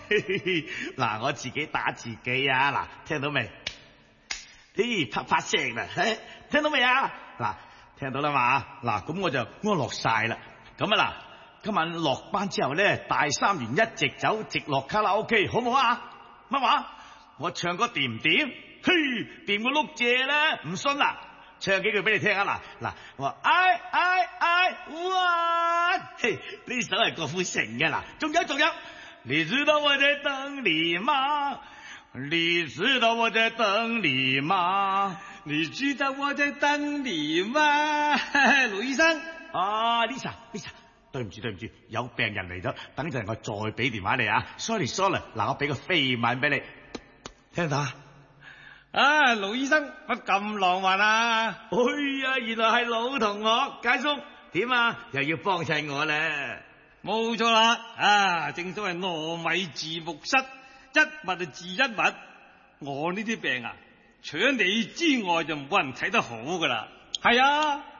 嗱，我自己打自己啊！嗱，聽到未？咦，啪啪聲啦，聽到未啊？嗱，聽到啦嘛？嗱，咁我就安樂晒啦。咁啊嗱，今晚落班之後咧，大三元一直走，直落卡拉 OK， 好唔好啊？乜話？我唱歌掂唔掂？嘿，掂個碌蔗啦！唔信啦，唱幾句俾你聽啊！嗱，我話哎，哇！嘿，呢首係郭富城嘅。嗱，仲有，你知道我在等你嗎？你知道我在等你嗎？ 你知道我在等你嗎？盧醫生啊 ，Lisa， 對唔住，有病人嚟咗，等陣我再俾電話你啊。Sorry，嗱，我俾個飛吻俾你，聽到啊？ 啊，盧醫生乜咁浪漫啊？ 哎呀，原來係老同學，解叔點啊？又要幫襯我咧？ 冇錯啦，啊，正所謂糯米治木虱，一物就治一物。我呢啲病啊，除咗你之外就冇人睇得好噶啦。係啊。